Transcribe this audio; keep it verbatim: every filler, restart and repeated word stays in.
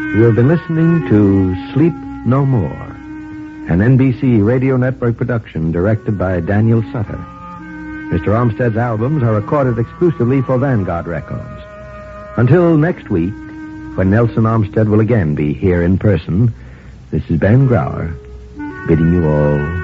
You have been listening to Sleep No More, an N B C Radio Network production directed by Daniel Sutter. Mister Armstead's albums are recorded exclusively for Vanguard Records. Until next week, when Nelson Armstead will again be here in person, this is Ben Grauer bidding you all